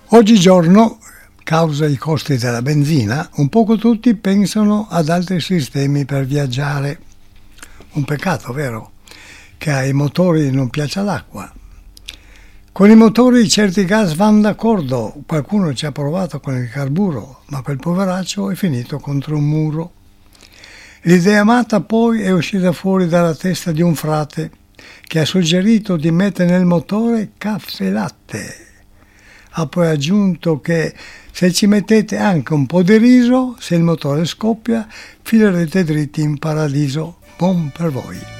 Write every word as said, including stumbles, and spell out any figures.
Oggigiorno, causa i costi della benzina, un poco tutti pensano ad altri sistemi per viaggiare. Un peccato, vero? Che ai motori non piaccia l'acqua. Con i motori certi gas vanno d'accordo, qualcuno ci ha provato con il carburo, ma quel poveraccio è finito contro un muro. L'idea matta poi è uscita fuori dalla testa di un frate che ha suggerito di mettere nel motore caffè e latte. Ha poi aggiunto che se ci mettete anche un po' di riso, se il motore scoppia, filerete dritti in paradiso. Buon per voi.